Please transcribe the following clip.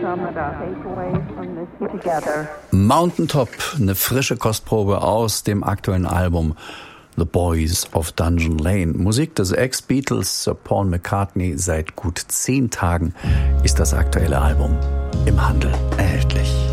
Mountaintop, eine frische Kostprobe aus dem aktuellen Album The Boys of Dungeon Lane. Musik des Ex-Beatles Sir Paul McCartney. Seit gut 10 Tagen ist das aktuelle Album im Handel erhältlich.